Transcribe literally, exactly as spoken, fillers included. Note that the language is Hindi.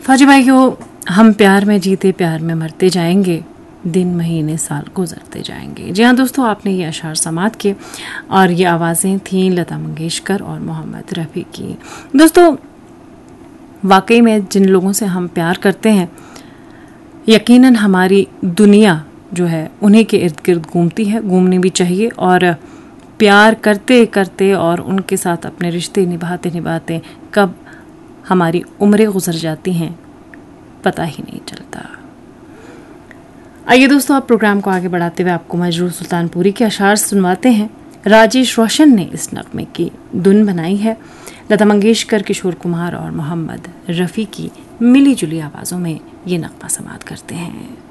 फौजी भाइयों, हम प्यार में जीते प्यार में मरते जाएंगे, दिन महीने साल गुजरते जाएंगे। जी हाँ दोस्तों, आपने ये अशार समात किए और ये आवाज़ें थीं लता मंगेशकर और मोहम्मद रफ़ी की। दोस्तों, वाकई में जिन लोगों से हम प्यार करते हैं, यकीनन हमारी दुनिया जो है उन्हीं के इर्द गिर्द घूमती है, घूमनी भी चाहिए। और प्यार करते करते और उनके साथ अपने रिश्ते निभाते निभाते कब हमारी उम्रें गुजर जाती हैं पता ही नहीं चलता। आइए दोस्तों, आप प्रोग्राम को आगे बढ़ाते हुए आपको मजरूर सुल्तानपुरी के अशार सुनवाते हैं। राजेश रोशन ने इस नगमे की धुन बनाई है। लता मंगेशकर, किशोर कुमार और मोहम्मद रफ़ी की मिली जुली आवाज़ों में ये नगमा समात करते हैं।